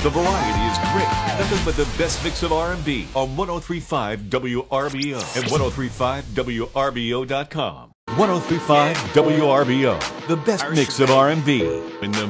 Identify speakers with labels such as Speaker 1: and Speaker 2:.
Speaker 1: The variety is great. Nothing but the best mix of R&B on 103.5 WRBO and 103.5WRBO.com. 103.5 WRBO, the best mix of R&B in the